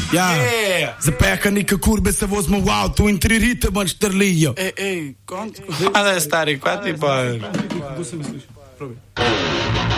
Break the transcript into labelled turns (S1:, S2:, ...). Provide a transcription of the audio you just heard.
S1: Ja, zapekanika kurbe se vozimo v avtu in 3 rite manj štrlijo.
S2: Ej, konc. Ale, stari, kva ti pa...
S1: Kako se mi sliši? Probi.